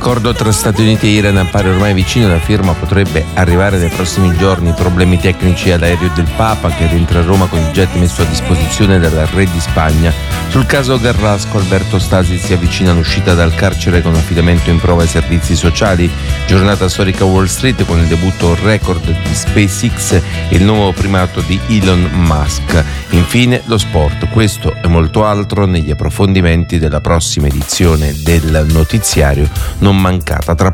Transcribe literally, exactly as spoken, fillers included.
L'accordo tra Stati Uniti e Iran appare ormai vicino, la firma potrebbe arrivare nei prossimi giorni. Problemi tecnici all'aereo del Papa che rientra a Roma con il jet messo a disposizione dal re di Spagna. Sul caso Garrasco, Alberto Stasi si avvicina all'uscita dal carcere con affidamento in prova ai servizi sociali. Giornata storica Wall Street con il debutto record di SpaceX e il nuovo primato di Elon Musk. Infine lo sport, questo e molto altro negli approfondimenti della prossima edizione del notiziario. Non mancata tra